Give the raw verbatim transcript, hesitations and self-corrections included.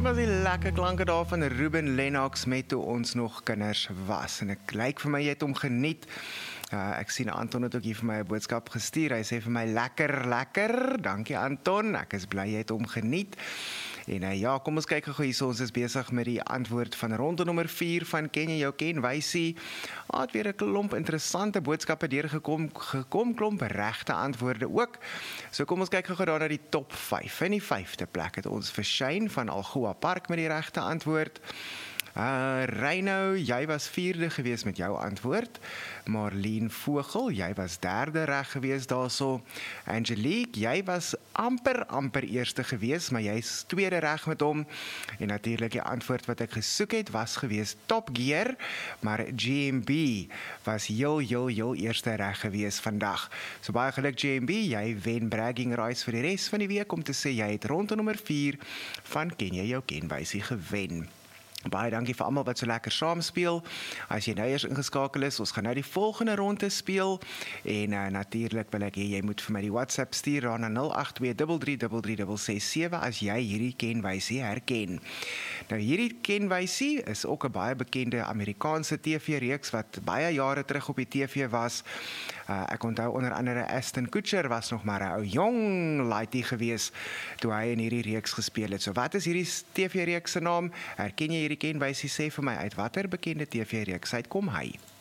Dit was die lekker klanke daar van Ruben Lennox met toe ons nog kinders was. En ek lyk vir my jy het hom geniet. Uh, ek sien Anton het ook hier vir my 'n boodskap gestuur. Hy sê vir my lekker, lekker. Dankie Anton. Ek is bly jy het hom geniet. En uh, ja, kom ons kyk gou hier. So, ons is besig met die antwoord van ronde nommer vier van Ken jy jou kenwysie. Ah, het weer 'n klomp interessante boodskappe deurgekom, gekom klomp regte antwoorde ook. So kom ons kyk gou daar na die top vyf. In die vyfde plek het ons vir Shane van Algoa Park met die regte antwoord. Uh, Reino, jy was vierde gewees met jou antwoord. Marlene Vogel, jy was derde reg gewees daarso. Angelique, jy was amper amper eerste gewees, maar jy's tweede reg met hom. En natuurlik die antwoord wat ek gesoek het was gewees Top Gear, maar G M B was heel heel heel eerste reg gewees vandag. So baie geluk G M B, jy wen bragging rights vir die res van die week om te sê jy het ronde nommer vier van Ken jy jou kenwysie gewen. Baie dankie vir almal wat so lekker saam speel. As jy nou eers ingeskakel is, ons gaan nou die volgende ronde speel. En uh, natuurlik wil ek hê jy moet vir my die WhatsApp stuur na nul agt twee drie drie drie drie ses ses sewe as jy hierdie kenwysie herken. Nou hierdie kenwysie is ook 'n baie bekende Amerikaanse T V-reeks wat baie jare terug op die T V was. Uh, ek onthou onder andere Ashton Kutcher was nog maar 'n ou jong laaitie gewees toe hy in hierdie reeks gespeel het. So wat is hierdie T V-reeks se naam? Herken jy hierdie kenwysie? Sê vir my uit watter bekende T V-reeks uitkom hy?